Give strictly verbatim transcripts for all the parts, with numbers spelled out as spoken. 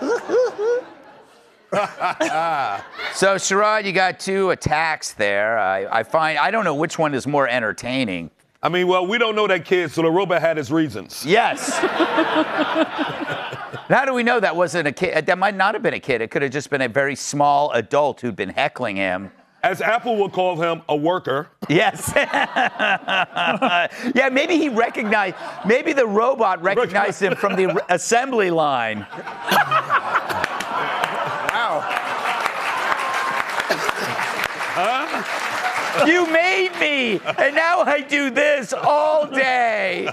So, Sherrod, you got two attacks there. I, I find, I don't know which one is more entertaining. I mean, well, we don't know that kid, so the robot had his reasons. Yes. How do we know that wasn't a kid? That might not have been a kid. It could have just been a very small adult who'd been heckling him. As Apple would call him, a worker. Yes. Yeah, maybe he recognized, maybe the robot recognized him from the assembly line. Wow. Huh? You made me, and now I do this all day.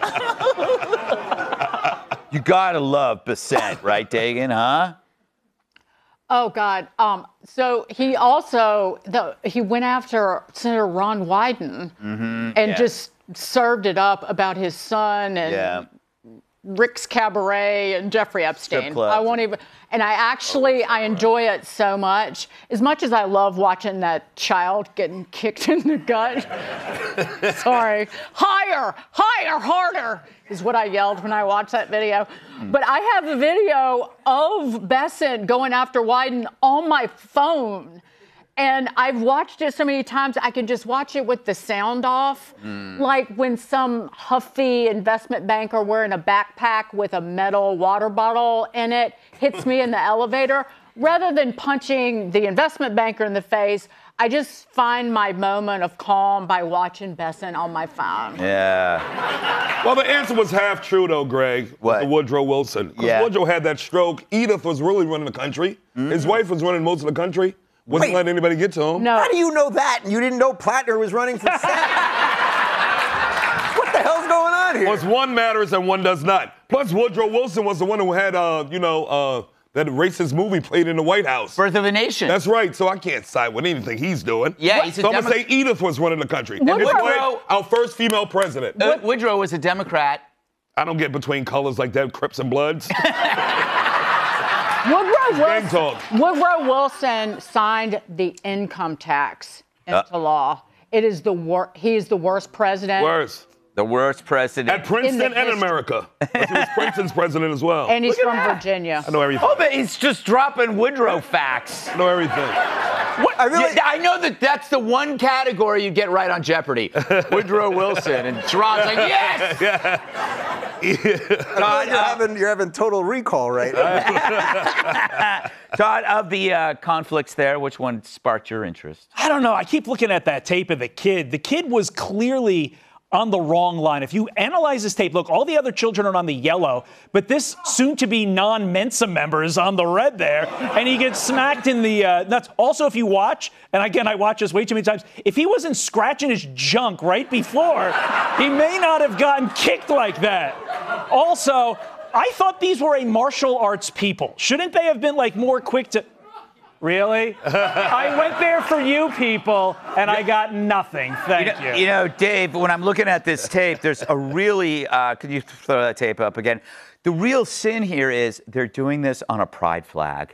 You gotta love Bissett, right, Dagan, huh? Oh, God. Um, so he also, the, he went after Senator Ron Wyden mm-hmm, and yeah. just served it up about his son and yeah. Rick's Cabaret and Jeffrey Epstein. clubs. I won't even, and I actually, I enjoy it so much. As much as I love watching that child getting kicked in the gut. Sorry. Higher, higher, harder is what I yelled when I watched that video. Mm. But I have a video of Bessent going after Wyden on my phone. And I've watched it so many times, I can just watch it with the sound off. Mm. Like when some huffy investment banker wearing a backpack with a metal water bottle in it hits me in the elevator. Rather than punching the investment banker in the face, I just find my moment of calm by watching Bessent on my phone. Yeah. Well, the answer was half true, though, Greg. What? With Woodrow Wilson. Because Yeah. Woodrow had that stroke. Edith was really running the country. Mm. His wife was running most of the country. Wasn't Wait. letting anybody get to him. No. How do you know that? And you didn't know Plattner was running for Senate? What the hell's going on here? Plus, one matters and one does not. Plus, Woodrow Wilson was the one who had, uh, you know, uh, that racist movie played in the White House. Birth of a Nation. That's right. So I can't side with anything he's doing. Yeah, he's a So I'm Demo- going to say Edith was running the country. Woodrow- And his wife, our first female president. Uh, Woodrow was a Democrat. I don't get between colors like that, Crips and Bloods. Woodrow Gang Wilson, talk. Woodrow Wilson signed the income tax into Uh. law. It is the wor- he is the worst president. Worse. The worst president. At Princeton In the and hist- America. He was Princeton's president as well. And he's Look at from that. Virginia. I know everything. Oh, but he's just dropping Woodrow facts. I know everything. What? I really- Yeah, I know that that's the one category you get right on Jeopardy. Woodrow Wilson. And Sharon's like, yes! Yeah. I feel like you're, having, you're having total recall right now. Todd, of the uh, conflicts there, which one sparked your interest? I don't know. I keep looking at that tape of the kid. The kid was clearly on the wrong line. If you analyze this tape, look, all the other children are on the yellow, but this soon-to-be non-Mensa member is on the red there, and he gets smacked in the uh, nuts. Also, if you watch, and again, I watch this way too many times, if he wasn't scratching his junk right before, he may not have gotten kicked like that. Also, I thought these were a martial arts people. Shouldn't they have been, like, more quick to... Really? I went there for you people, and I got nothing. Thank You know, you. you know, Dave, when I'm looking at this tape, there's a really, uh, could you throw that tape up again? The real sin here is they're doing this on a pride flag.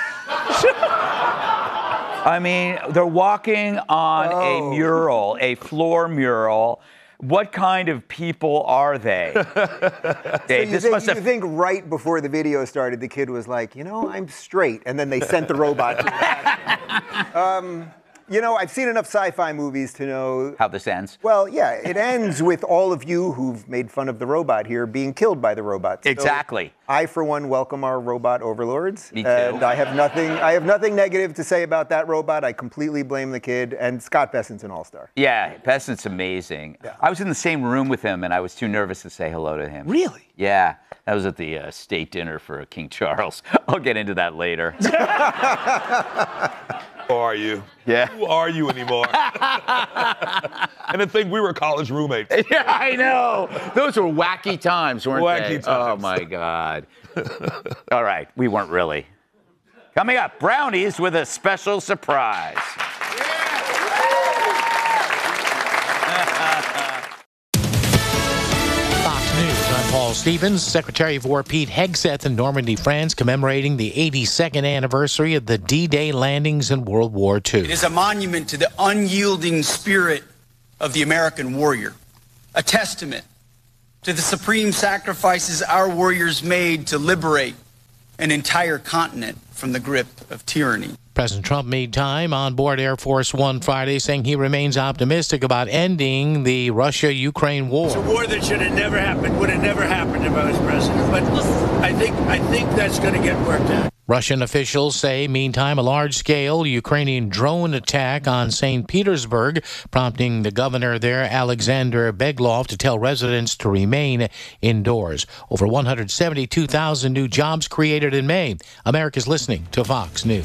I mean, they're walking on Oh. a mural, a floor mural. What kind of people are they? Dave, you this think, must you have... think right before the video started, the kid was like, you know, I'm straight, and then they sent the robot to the um, You know, I've seen enough sci-fi movies to know... How this ends. Well, yeah, it ends with all of you who've made fun of the robot here being killed by the robot. So Exactly. I, for one, welcome our robot overlords. Me too. And I have nothing I have nothing negative to say about that robot. I completely blame the kid. And Scott Bessent's an all-star. Yeah, Bessent's amazing. Yeah. I was in the same room with him, and I was too nervous to say hello to him. Really? Yeah, that was at the uh, state dinner for King Charles. I'll get into that later. Who are you? Yeah. Who are you anymore? And to think we were college roommates. Yeah, I know. Those were wacky times, weren't Wacky they? times. Oh, my God. All right, we weren't really. Coming up, brownies with a special surprise. Fox News, I'm Paul Stevens. Secretary of War Pete Hegseth in Normandy, France, commemorating the eighty-second anniversary of the D-Day landings in World War Two. It is a monument to the unyielding spirit of the American warrior, a testament to the supreme sacrifices our warriors made to liberate an entire continent from the grip of tyranny. President Trump made time on board Air Force One Friday, saying he remains optimistic about ending the Russia-Ukraine war. It's a war that should have never happened, would have never happened if I was president. But I think, I think that's going to get worked out. Russian officials say, meantime, a large-scale Ukrainian drone attack on Saint Petersburg, prompting the governor there, Alexander Beglov, to tell residents to remain indoors. Over one hundred seventy-two thousand new jobs created in May. America's listening to Fox News.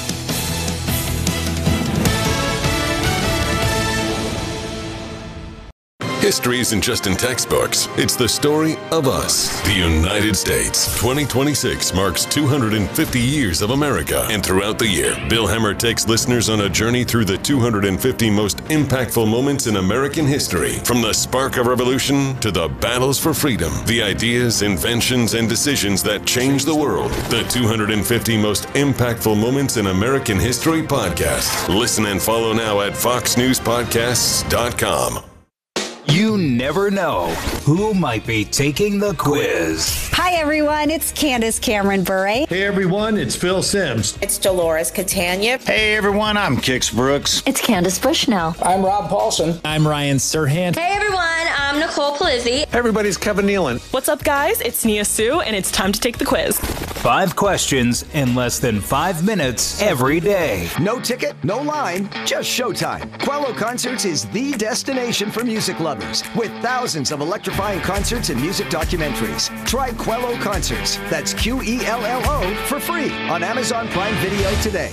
History isn't just in textbooks. It's the story of us, the United States. twenty twenty-six marks two hundred fifty years of America. And throughout the year, Bill Hemmer takes listeners on a journey through the two hundred fifty most impactful moments in American history. From the spark of revolution to the battles for freedom, the ideas, inventions, and decisions that changed the world. The two hundred fifty most impactful moments in American history podcast. Listen and follow now at fox news podcasts dot com. You never know who might be taking the quiz. Hi, everyone. It's Candace Cameron Bure. Hey, everyone. It's Phil Simms. It's Dolores Catania. Hey, everyone. I'm Kix Brooks. It's Candace Bushnell. I'm Rob Paulson. I'm Ryan Serhant. Hey, everyone. I'm Nicole Palizzi. Hey, everybody. It's Kevin Nealon. What's up, guys? It's Nia Sue, and it's time to take the quiz. Five questions in less than five minutes every day. No ticket, no line, just showtime. Quello Concerts is the destination for music lovers, with thousands of electrifying concerts and music documentaries. Try Quello Concerts, that's Q E L L O, for free on Amazon Prime Video today.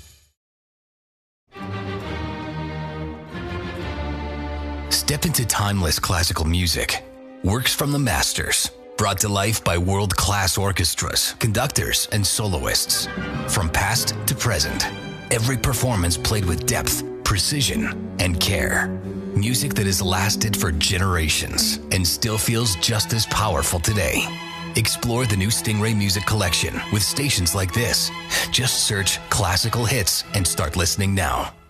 Step into timeless classical music. Works from the masters. Brought to life by world-class orchestras, conductors, and soloists. From past to present, every performance played with depth, precision, and care. Music that has lasted for generations and still feels just as powerful today. Explore the new Stingray Music Collection with stations like this. Just search classical hits and start listening now.